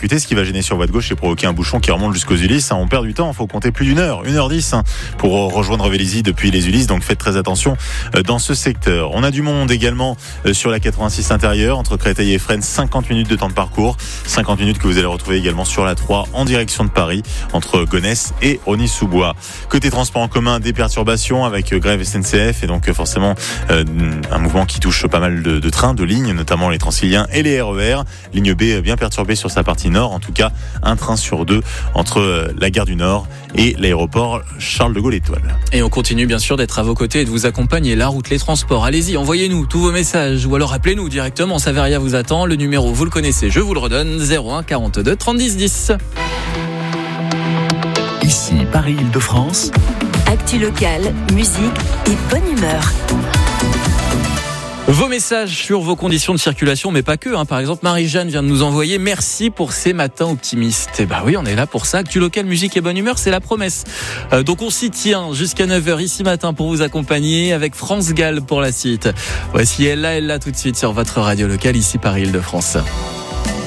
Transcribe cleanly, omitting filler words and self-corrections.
percuter, ce qui va gêner sur voie de gauche et provoquer un bouchon qui remonte jusqu'aux Ulysses. On perd du temps, il faut compter plus d'une heure, 1h10 pour rejoindre Vélizy depuis les Ulysses, donc faites très attention dans ce secteur. On a du monde également sur la 86 intérieure, entre Créteil et Fresnes, 50 minutes de temps de parcours, 50 minutes que vous allez retrouver également sur la 3 en direction de Paris, entre Gonesse et Rosny-sous-Bois. Côté transport en commun, des perturbations avec grève SNCF et donc forcément un mouvement qui touche pas mal de trains, de lignes, notamment les Transiliens et les RER. Ligne B bien perturbée sur sa partie nord, en tout cas un train sur deux entre la gare du Nord et l'aéroport Charles de Gaulle-Étoile. Et on continue bien sûr d'être à vos côtés et de vous accompagner. La route, les transports, allez-y, envoyez-nous tous vos messages ou alors appelez-nous directement. Saveria vous attend. Le numéro, vous le connaissez, je vous le redonne, 01 42 30 10 10. Ici Paris-Île-de-France. Actu locale, musique et bonne humeur. Vos messages sur vos conditions de circulation, mais pas que. Par exemple, Marie-Jeanne vient de nous envoyer « Merci pour ces matins optimistes ». Et oui, on est là pour ça. Actu locale, musique et bonne humeur, c'est la promesse. Donc on s'y tient jusqu'à 9h ici matin pour vous accompagner avec France Gall pour la suite. Voici elle là tout de suite sur votre radio locale ici Paris-Île-de-France.